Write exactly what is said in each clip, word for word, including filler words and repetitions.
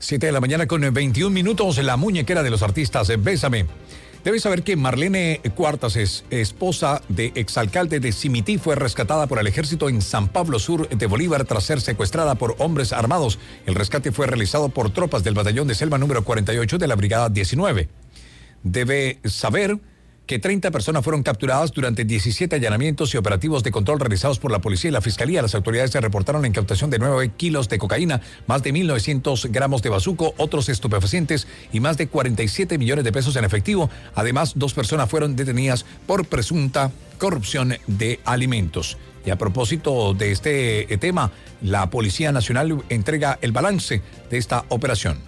siete de la mañana con veintiún minutos, la muñequera de los artistas, Bésame. Debes saber que Marlene Cuartas, es esposa de exalcalde de Simití, fue rescatada por el ejército en San Pablo Sur de Bolívar tras ser secuestrada por hombres armados. El rescate fue realizado por tropas del batallón de selva número cuarenta y ocho de la brigada diecinueve. Debe saber que treinta personas fueron capturadas durante diecisiete allanamientos y operativos de control realizados por la policía y la fiscalía. Las autoridades se reportaron la incautación de nueve kilos de cocaína, más de mil novecientos gramos de bazuco, otros estupefacientes y más de cuarenta y siete millones de pesos en efectivo. Además, dos personas fueron detenidas por presunta corrupción de alimentos. Y a propósito de este tema, la Policía Nacional entrega el balance de esta operación.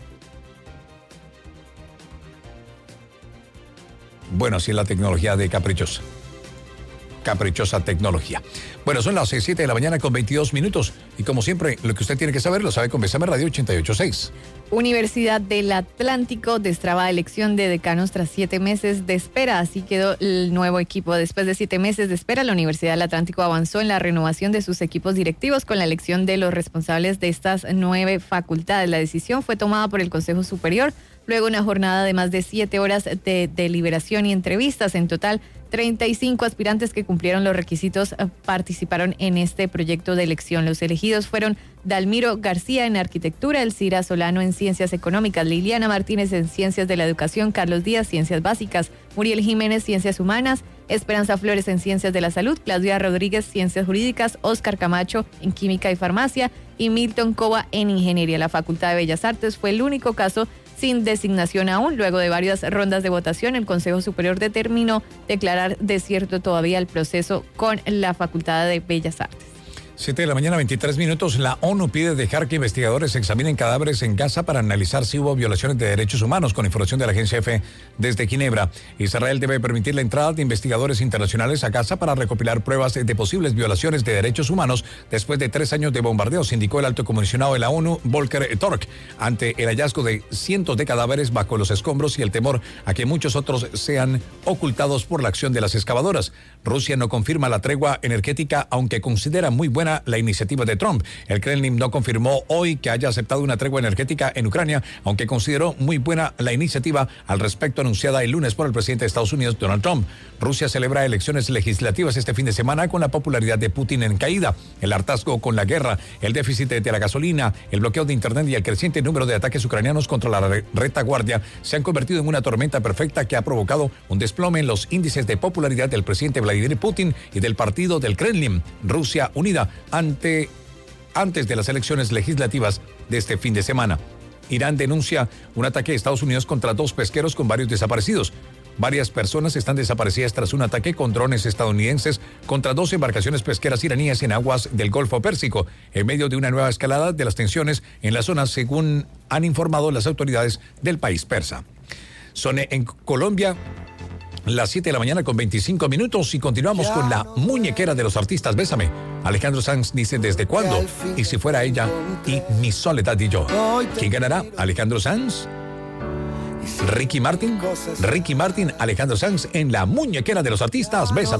Bueno, sí es la tecnología de Caprichosa. Caprichosa tecnología. Bueno, son las siete de la mañana con veintidós minutos. Y como siempre, lo que usted tiene que saber lo sabe con Bésame Radio ochenta y ocho punto seis. Universidad del Atlántico destraba elección de decanos tras siete meses de espera. Así quedó el nuevo equipo. Después de siete meses de espera, la Universidad del Atlántico avanzó en la renovación de sus equipos directivos con la elección de los responsables de estas nueve facultades. La decisión fue tomada por el Consejo Superior luego una jornada de más de siete horas de deliberación y entrevistas. En total, treinta y cinco aspirantes que cumplieron los requisitos participaron en este proyecto de elección. Los elegidos fueron Dalmiro García en Arquitectura, Elcira Solano en Ciencias Económicas, Liliana Martínez en Ciencias de la Educación, Carlos Díaz, Ciencias Básicas, Muriel Jiménez, Ciencias Humanas, Esperanza Flores en Ciencias de la Salud, Claudia Rodríguez, Ciencias Jurídicas, Óscar Camacho en Química y Farmacia y Milton Cova en Ingeniería. La Facultad de Bellas Artes fue el único caso sin designación aún. Luego de varias rondas de votación, el Consejo Superior determinó declarar desierto todavía el proceso con la Facultad de Bellas Artes. siete de la mañana, veintitrés minutos. La ONU pide dejar que investigadores examinen cadáveres en Gaza para analizar si hubo violaciones de derechos humanos, con información de la agencia EFE desde Ginebra. Israel debe permitir la entrada de investigadores internacionales a Gaza para recopilar pruebas de posibles violaciones de derechos humanos después de tres años de bombardeos, indicó el alto comisionado de la ONU, Volker Turk, ante el hallazgo de cientos de cadáveres bajo los escombros y el temor a que muchos otros sean ocultados por la acción de las excavadoras. Rusia no confirma la tregua energética, aunque considera muy buena la iniciativa de Trump. El Kremlin no confirmó hoy que haya aceptado una tregua energética en Ucrania, aunque consideró muy buena la iniciativa al respecto anunciada el lunes por el presidente de Estados Unidos, Donald Trump. Rusia celebra elecciones legislativas este fin de semana con la popularidad de Putin en caída. El hartazgo con la guerra, el déficit de la gasolina, el bloqueo de Internet y el creciente número de ataques ucranianos contra la retaguardia se han convertido en una tormenta perfecta que ha provocado un desplome en los índices de popularidad del presidente Vladimir Putin y del partido del Kremlin, Rusia Unida, ante, antes de las elecciones legislativas de este fin de semana. Irán denuncia un ataque de Estados Unidos contra dos pesqueros con varios desaparecidos. Varias personas están desaparecidas tras un ataque con drones estadounidenses contra dos embarcaciones pesqueras iraníes en aguas del Golfo Pérsico, en medio de una nueva escalada de las tensiones en la zona, según han informado las autoridades del país persa. Son en Colombia las siete de la mañana con veinticinco minutos y continuamos con la muñequera de los artistas, Bésame. Alejandro Sanz dice ¿desde cuándo? Y si fuera ella y Mi Soledad y yo. ¿Quién ganará? ¿Alejandro Sanz? ¿Ricky Martin? Ricky Martin, Alejandro Sanz en la muñequera de los artistas, Bésame.